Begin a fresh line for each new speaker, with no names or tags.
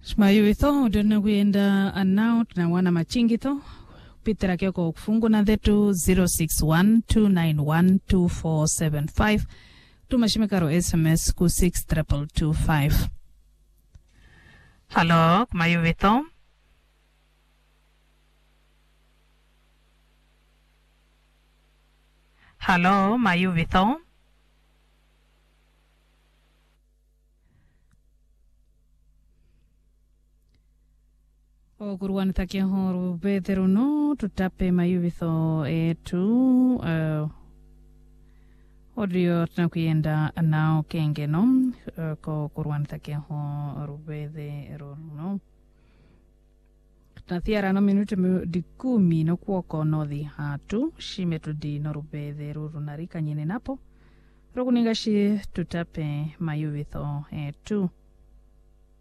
Smayuitho udona kuenda anao tunawana machingitho pitira kioko kufungu na dhetu 0612912475 tumashimikaro SMS ku 6225. Hello, Mayuitho. Hello, Mayuitho. Kuruan takia horu beteruno tutape Mayuitho etu audio tunakuenda anao kengeno ko kuruan takia horu beteruno tathiara no minuto di 10 no kuoko no di hatu shimetu di no rubethe ruru narika nyine napo rokuningashi tutape Mayuitho etu